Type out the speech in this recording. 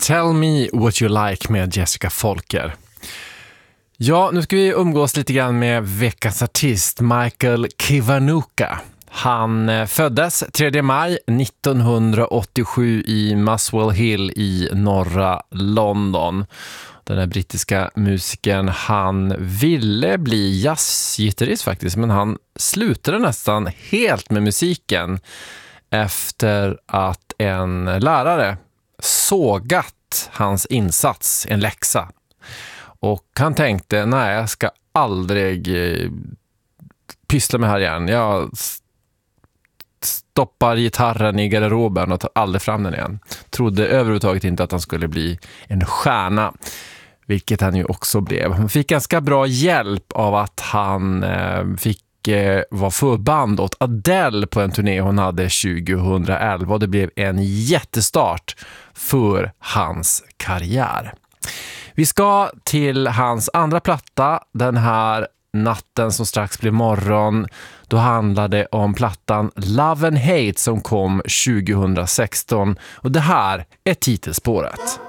Tell Me What You Like med Jessica Folker. Ja, nu ska vi umgås lite grann med veckans artist Michael Kiwanuka. Han föddes 3 maj 1987 i Muswell Hill i norra London. Den här brittiska musikern, han ville bli jazzgitarrist faktiskt, men han slutade nästan helt med musiken efter att en lärare sågat hans insats, en läxa. Och han tänkte, nej, jag ska aldrig pyssla med här igen. Jag stoppar gitarren i garderoben och tar aldrig fram den igen. Trodde överhuvudtaget inte att han skulle bli en stjärna, vilket han ju också blev. Han fick ganska bra hjälp av att han fick vara förband åt Adele på en turné hon hade 2011, och det blev en jättestart för hans karriär. Vi ska till hans andra platta, den här natten som strax blir morgon. Då handlade det om plattan Love and Hate som kom 2016, och det här är titelspåret.